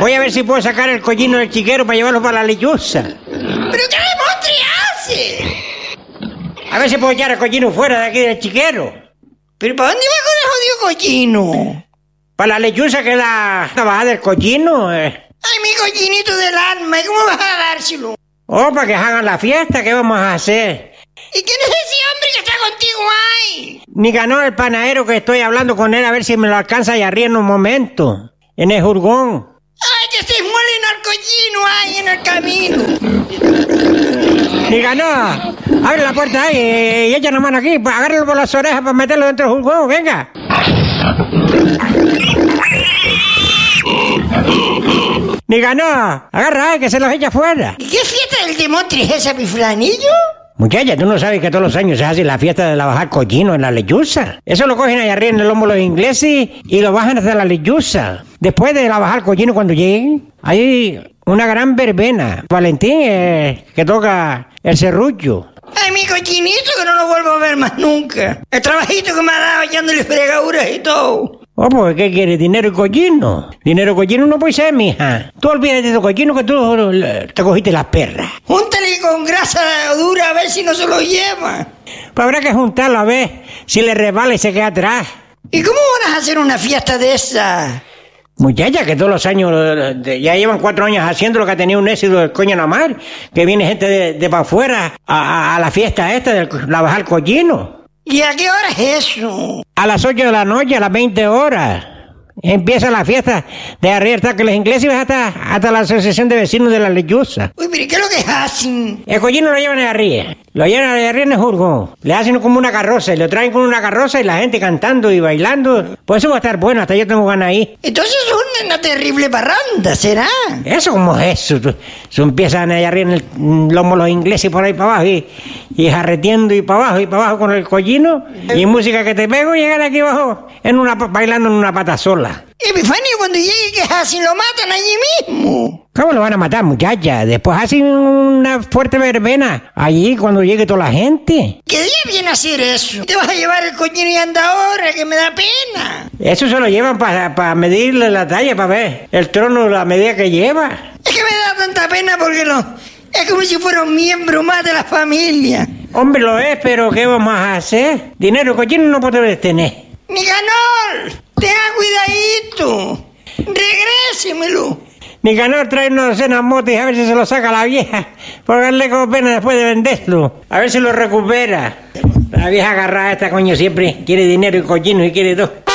Voy a ver si puedo sacar el collino del chiquero para llevarlo para la lechuza. ¿Pero qué demostre hace? A ver si puedo echar el collino fuera de aquí del chiquero. ¿Pero para dónde va con el jodido collino? Para la lechuza, que es la bajada del collino. Ay, mi collinito del alma, ¿y cómo vas a dárselo? Oh, para que hagan la fiesta, ¿qué vamos a hacer? ¿Y quién es ese hombre que está contigo ahí? Nicanor, el panadero, que estoy hablando con él a ver si me lo alcanza allá arriba en un momento. En el jurgón. Ay, que estés molino al collino ahí en el camino. Nicanor, abre la puerta ahí y echa la mano aquí, agárralo por las orejas para meterlo dentro del jurgón, venga. Nicanor, agarra ahí que se los echa afuera. ¿Y qué fiesta del demostre es esa, mi flanillo? Muchacha, ¿tú no sabes que todos los años se hace la fiesta de la bajar collino en la lechuza? Eso lo cogen allá arriba en el lomo los ingleses y lo bajan hasta la lechuza. Después de la bajar collino, cuando lleguen, hay una gran verbena. Valentín, que toca el serrucho. Ay, mi cochinito, que no lo vuelvo a ver más nunca. El trabajito que me ha dado echándole fregaduras y todo. Oh, pues, ¿qué quieres? ¿Dinero y collino? Dinero y collino no puede ser, mija. Tú olvídate de tu collino que tú te cogiste las perras. Júntale con grasa dura a ver si no se lo lleva. Pues habrá que juntarlo a ver si le resbala y se queda atrás. ¿Y cómo van a hacer una fiesta de esa? Muchacha, que todos los años, ya llevan 4 años haciendo lo que ha tenido un éxito del coño en la mar, que viene gente de para afuera a la fiesta esta de la bajar collino. ¿Y a qué hora es eso? A las 8 de la noche, a las 20 horas. Empieza la fiesta de arriba hasta que los ingleses hasta la asociación de vecinos de la lechuza. Uy, pero ¿qué es lo que hacen? El collino lo llevan de arriba. Lo llevan de arriba en el jurgón. Le hacen como una carroza y lo traen con una carroza y la gente cantando y bailando. Pues eso va a estar bueno, hasta yo tengo ganas ahí. Entonces es una terrible parranda, ¿será? ¿Eso cómo es eso? Eso empiezan allá arriba en el lomo los ingleses por ahí para abajo y jarreteando y para abajo con el collino. Y música que te pego, llegan aquí abajo bailando en una pata sola. Epifanio, cuando llegue, ¿qué hacen? ¿Lo matan allí mismo? ¿Cómo lo van a matar, muchacha? Después hacen una fuerte verbena allí cuando llegue toda la gente. ¿Qué día viene a hacer eso? ¿Te vas a llevar el collino y anda ahora, que me da pena? Eso se lo llevan para medirle la talla, para ver el trono, la medida que lleva. Es que me da tanta pena porque es como si fuera un miembro más de la familia. Hombre, lo es, pero ¿qué vamos a hacer? Dinero, collino no podemos tener. Nicanor, tenga cuidadito. Regrésemelo. Nicanor trae una docena de motos y a ver si se lo saca la vieja. Por darle como pena después de venderlo. A ver si lo recupera. La vieja agarrada esta, coño, siempre quiere dinero y collino y quiere todo.